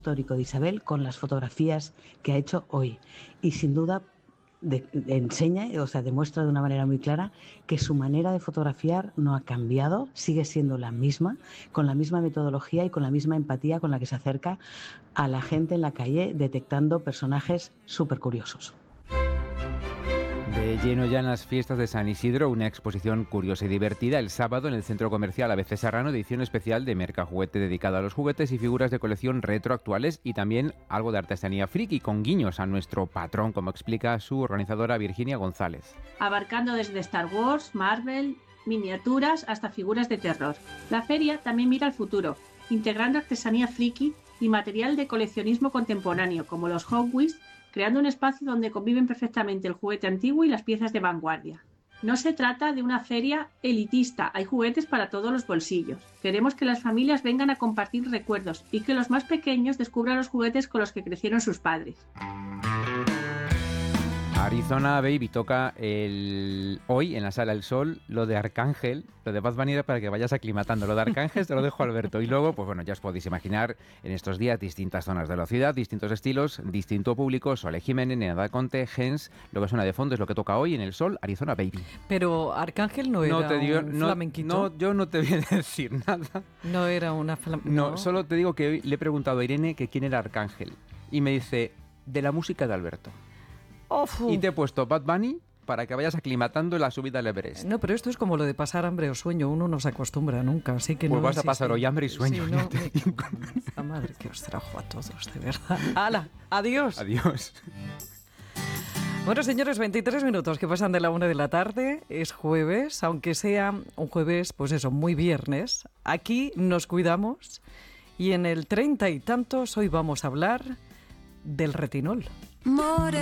histórico de Isabel con las fotografías que ha hecho hoy. Y sin duda enseña, o sea, demuestra de una manera muy clara que su manera de fotografiar no ha cambiado, sigue siendo la misma, con la misma metodología y con la misma empatía con la que se acerca a la gente en la calle detectando personajes súper curiosos. De lleno ya en las fiestas de San Isidro, una exposición curiosa y divertida el sábado en el Centro Comercial ABC Serrano, edición especial de Mercajuguete dedicada a los juguetes y figuras de colección retro actuales y también algo de artesanía friki con guiños a nuestro patrón, como explica su organizadora Virginia González. Abarcando desde Star Wars, Marvel, miniaturas hasta figuras de terror. La feria también mira al futuro, integrando artesanía friki y material de coleccionismo contemporáneo, como los Hot Wheels, creando un espacio donde conviven perfectamente el juguete antiguo y las piezas de vanguardia. No se trata de una feria elitista, hay juguetes para todos los bolsillos. Queremos que las familias vengan a compartir recuerdos y que los más pequeños descubran los juguetes con los que crecieron sus padres. Arizona Baby toca hoy en la Sala El Sol lo de Arcángel, lo de Bad Bunny era para que vayas aclimatando, lo de Arcángel te lo dejo a Alberto y luego, pues bueno, ya os podéis imaginar en estos días distintas zonas de la ciudad, distintos estilos, distinto público, Sole Jiménez, Nenada Conte, Gens, lo que suena de fondo es lo que toca hoy en El Sol, Arizona Baby. Pero Arcángel no era un flamenquito. No, yo no te voy a decir nada. No era una flamenquito. No, solo te digo que hoy le he preguntado a Irene que quién era Arcángel y me dice, de la música de Alberto. Y te he puesto Bad Bunny para que vayas aclimatando la subida al Everest. No, pero esto es como lo de pasar hambre o sueño. Uno no se acostumbra nunca, así que pues no vas a pasar hoy hambre y sueño. Sí, la madre que os trajo a todos, de verdad. ¡Hala! ¡Adiós! Adiós. Bueno, señores, 23 minutos que pasan de la 1 de la tarde. Es jueves, aunque sea un jueves, pues eso, muy viernes. Aquí nos cuidamos y en el 30 y tantos hoy vamos a hablar del retinol.